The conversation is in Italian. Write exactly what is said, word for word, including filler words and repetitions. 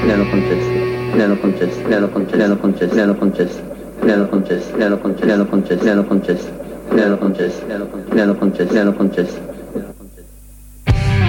nero concesso, nero concesso, nero concesso, nero concesso, nero concesso, nero concesso, nero concesso, nero concesso, nero concesso, nero concesso, nero concesso, nero concesso, nero concesso.